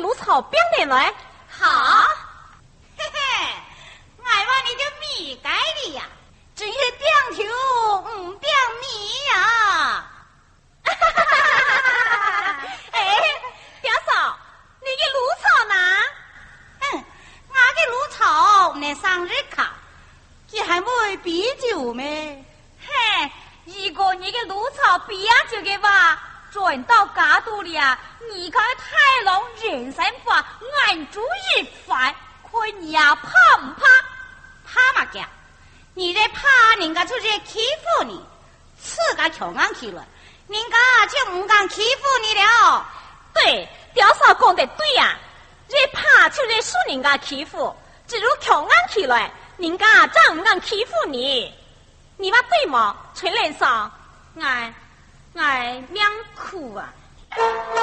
芦草编来来。 好，嘿嘿，俺话你就米改的呀，真是点头不点米呀。 哎，表嫂，你的芦草呢？ 俺的芦草那生日卡，这还会啤酒咩？ 嘿，如果你的芦草啤酒的话，转到家肚里啊，你看太郎人生法按住一番，看你呀怕不怕？ 怕嘛家？你在怕人家出去欺负你，自个瞧俺去了，人家就不敢欺负你了。 对，表嫂讲得对呀、人怕就在受人家欺负，只如瞧俺起来，人家怎不敢欺负你？你话对吗？陈连嫂，俺命苦啊！